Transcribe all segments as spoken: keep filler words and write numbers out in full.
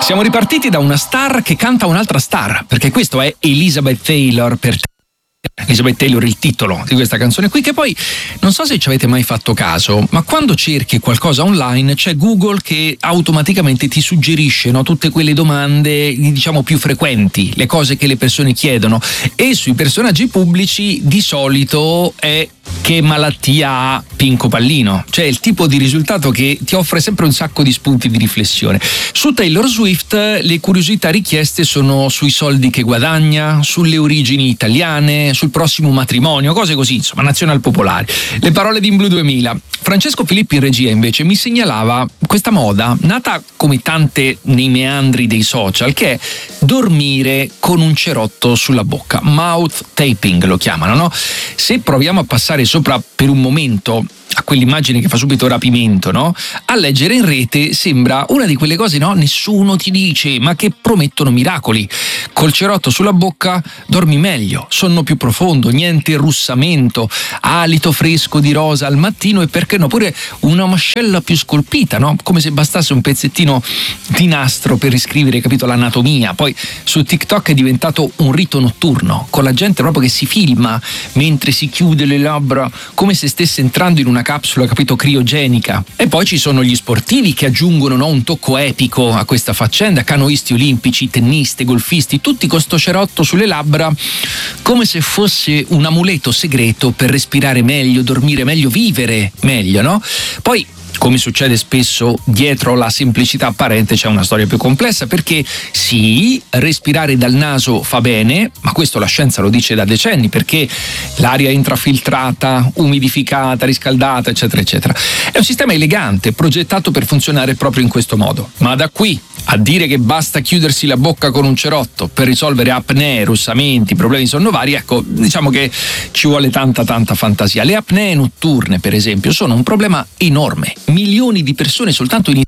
Siamo ripartiti da una star che canta un'altra star, perché questo è Elizabeth Taylor per te. Elizabeth Taylor, il titolo di questa canzone qui, che poi non so se ci avete mai fatto caso, ma quando cerchi qualcosa online c'è Google che automaticamente ti suggerisce, no, tutte quelle domande diciamo più frequenti, le cose che le persone chiedono, e sui personaggi pubblici di solito è che malattia ha Pinco Pallino, cioè il tipo di risultato che ti offre sempre un sacco di spunti di riflessione. Su Taylor Swift le curiosità richieste sono sui soldi che guadagna, sulle origini italiane, sul prossimo matrimonio, cose così, insomma, nazional popolari. Le parole di In Blu duemila. Francesco Filippi in regia invece mi segnalava questa moda nata come tante nei meandri dei social, che è dormire con un cerotto sulla bocca, mouth taping lo chiamano, no? Se proviamo a passare sopra per un momento a quell'immagine che fa subito rapimento, no? A leggere in rete sembra una di quelle cose, no? Nessuno ti dice, ma che promettono miracoli. Col cerotto sulla bocca dormi meglio, sonno più profondo, niente russamento, alito fresco di rosa al mattino e perché no, pure una mascella più scolpita, no? Come se bastasse un pezzettino di nastro per riscrivere, capito, l'anatomia. Poi su TikTok è diventato un rito notturno, con la gente proprio che si filma mentre si chiude le labbra come se stesse entrando in una capsula, capito, criogenica. E poi ci sono gli sportivi che aggiungono, no, un tocco epico a questa faccenda, canoisti olimpici, tenniste, golfisti, tutti con sto cerotto sulle labbra come se fosse un amuleto segreto per respirare meglio, dormire meglio, vivere meglio, no? Poi, come succede spesso, dietro la semplicità apparente c'è una storia più complessa, perché sì, respirare dal naso fa bene, ma questo la scienza lo dice da decenni, perché l'aria intrafiltrata, umidificata, riscaldata, eccetera, eccetera. È un sistema elegante, progettato per funzionare proprio in questo modo. Ma da qui a dire che basta chiudersi la bocca con un cerotto per risolvere apnee, russamenti, problemi sonnovari, ecco, diciamo che ci vuole tanta tanta fantasia. Le apnee notturne, per esempio, sono un problema enorme. Milioni di persone soltanto in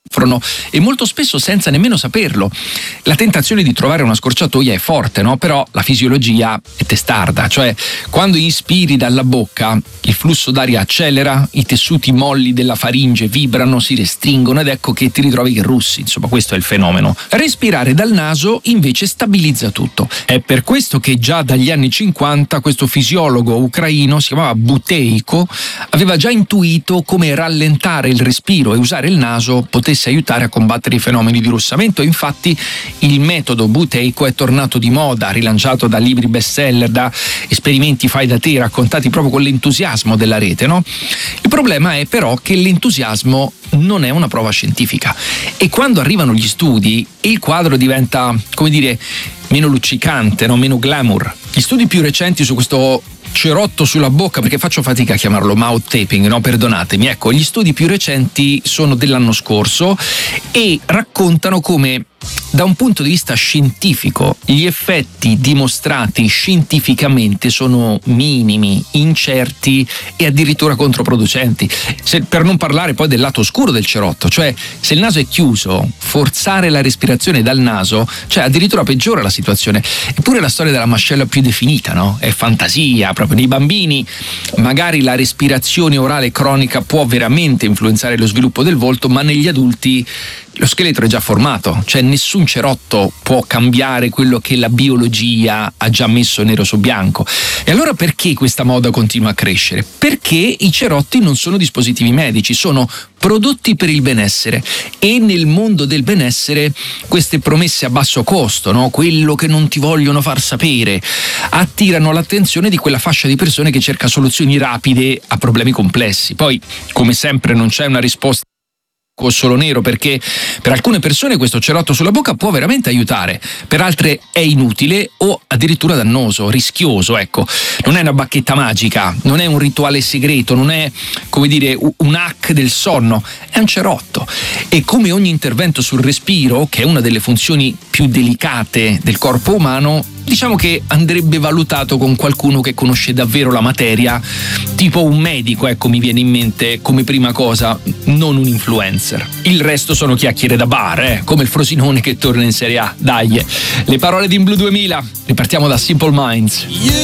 e molto spesso senza nemmeno saperlo. La tentazione di trovare una scorciatoia è forte, no? Però la fisiologia è testarda, cioè quando inspiri dalla bocca il flusso d'aria accelera, i tessuti molli della faringe vibrano, si restringono ed ecco che ti ritrovi che russi, insomma questo è il fenomeno. Respirare dal naso invece stabilizza tutto. È per questo che già dagli anni cinquanta questo fisiologo ucraino, si chiamava Buteyko, aveva già intuito come rallentare il respiro e usare il naso potesse aiutare a combattere i fenomeni di russamento. Infatti il metodo Buteyko è tornato di moda, rilanciato da libri bestseller, da esperimenti fai da te raccontati proprio con l'entusiasmo della rete, no? Il problema è però che l'entusiasmo non è una prova scientifica e quando arrivano gli studi il quadro diventa, come dire, meno luccicante, no? Meno glamour. Gli studi più recenti su questo cerotto sulla bocca, perché faccio fatica a chiamarlo mouth taping, no? Perdonatemi. Ecco, gli studi più recenti sono dell'anno scorso e raccontano come da un punto di vista scientifico gli effetti dimostrati scientificamente sono minimi, incerti e addirittura controproducenti. Se, per non parlare poi del lato oscuro del cerotto, cioè se il naso è chiuso, forzare la respirazione dal naso, cioè addirittura peggiora la situazione. Eppure la storia della mascella più definita, no? È fantasia, proprio nei bambini magari la respirazione orale cronica può veramente influenzare lo sviluppo del volto, ma negli adulti lo scheletro è già formato, cioè nessun cerotto può cambiare quello che la biologia ha già messo nero su bianco. E allora perché questa moda continua a crescere? Perché i cerotti non sono dispositivi medici, sono prodotti per il benessere e nel mondo del benessere queste promesse a basso costo, no? Quello che non ti vogliono far sapere, attirano l'attenzione di quella fascia di persone che cerca soluzioni rapide a problemi complessi. Poi, come sempre, non c'è una risposta o solo nero, perché per alcune persone questo cerotto sulla bocca può veramente aiutare, per altre è inutile o addirittura dannoso, rischioso. Ecco, non è una bacchetta magica, non è un rituale segreto, non è, come dire, un hack del sonno, è un cerotto. E come ogni intervento sul respiro, che è una delle funzioni più delicate del corpo umano, diciamo che andrebbe valutato con qualcuno che conosce davvero la materia, tipo un medico, ecco, mi viene in mente come prima cosa, non un influencer. Il resto sono chiacchiere da bar, eh? Come il Frosinone che torna in Serie A. Dai, le parole di In Blu duemila, ripartiamo da Simple Minds.